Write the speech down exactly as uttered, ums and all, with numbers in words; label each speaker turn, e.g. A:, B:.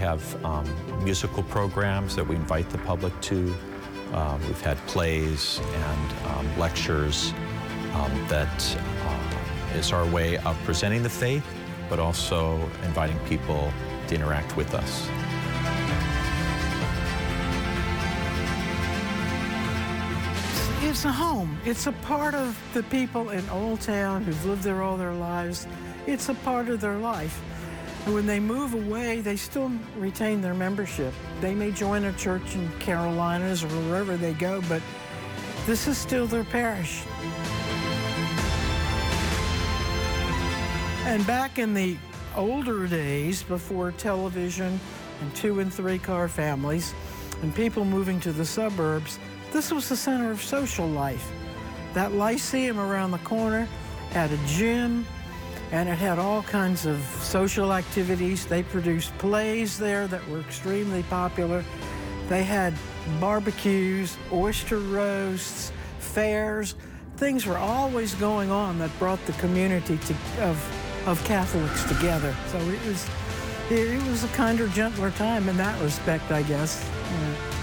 A: have um, musical programs that we invite the public to. Uh, we've had plays and um, lectures um, that uh, is our way of presenting the faith, but also inviting people to interact with us.
B: It's a home. It's a part of the people in Old Town who've lived there all their lives. It's a part of their life. And when they move away, they still retain their membership. They may join a church in Carolinas or wherever they go, but this is still their parish. And back in the older days, before television and two and three car families and people moving to the suburbs, this was the center of social life. That Lyceum around the corner had a gym, and it had all kinds of social activities. They produced plays there that were extremely popular. They had barbecues, oyster roasts, fairs. Things were always going on that brought the community to, of, of Catholics together. So it was, it was a kinder, gentler time in that respect, I guess. Yeah.